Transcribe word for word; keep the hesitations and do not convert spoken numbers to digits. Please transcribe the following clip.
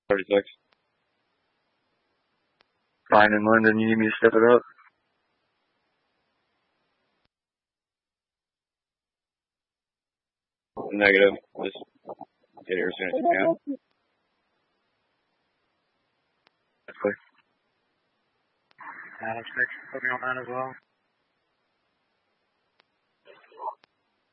thirty-six. Fine in London, you need me to step it up? Negative. Just get here as soon as you can. That's quick. Alex, put me on that as well.